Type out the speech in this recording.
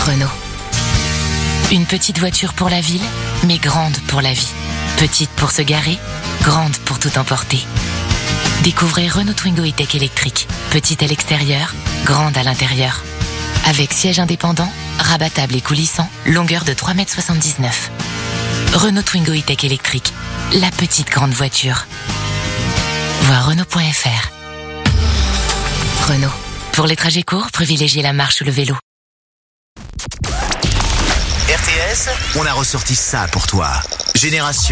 Renault. Une petite voiture pour la ville, mais grande pour la vie. Petite pour se garer, grande pour tout emporter. Découvrez Renault Twingo E-Tech électrique. Petite à l'extérieur, grande à l'intérieur. Avec siège indépendant, rabattable et coulissant, longueur de 3,79 m. Renault Twingo E-Tech électrique. La petite grande voiture. Voir Renault.fr. Renault. Pour les trajets courts, privilégiez la marche ou le vélo. RTS, on a ressorti ça pour toi. Génération.